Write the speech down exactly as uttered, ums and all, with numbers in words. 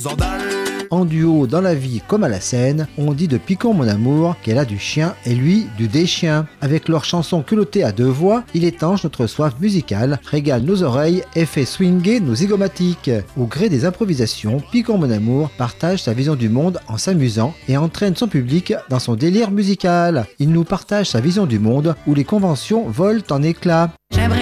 Zandal. En duo dans la vie comme à la scène, on dit de Picon mon amour qu'elle a du chien et lui du déchien. Avec leur chanson culottée à deux voix, il étanche notre soif musicale, régale nos oreilles et fait swinger nos zygomatiques. Au gré des improvisations, Picon mon amour partage sa vision du monde en s'amusant et entraîne son public dans son délire musical. Il nous partage sa vision du monde où les conventions volent en éclats. J'aimerais